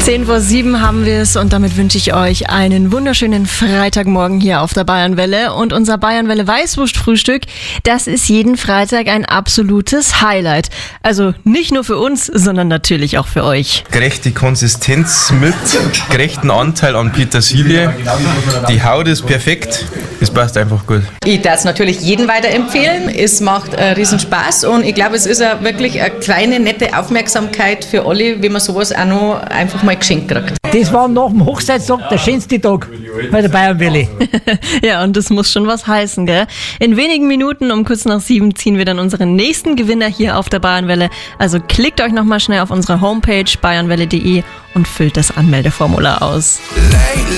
6:10 haben wir es und damit wünsche ich euch einen wunderschönen Freitagmorgen hier auf der Bayernwelle. Und unser Bayernwelle Weißwurstfrühstück, das ist jeden Freitag ein absolutes Highlight. Also nicht nur für uns, sondern natürlich auch für euch. Gerechte Konsistenz mit gerechten Anteil an Petersilie. Die Haut ist perfekt. Es passt einfach gut. Ich darf es natürlich jedem weiterempfehlen. Es macht riesen Spaß und ich glaube, es ist wirklich eine kleine, nette Aufmerksamkeit für alle, wie man sowas auch noch einfach mal geschenkt kriegt. Das war nach dem Hochzeitstag der schönste Tag bei der Bayernwelle. Ja, und das muss schon was heißen, gell? In wenigen Minuten um kurz nach 7 ziehen wir dann unseren nächsten Gewinner hier auf der Bayernwelle. Also klickt euch nochmal schnell auf unsere Homepage bayernwelle.de und füllt das Anmeldeformular aus.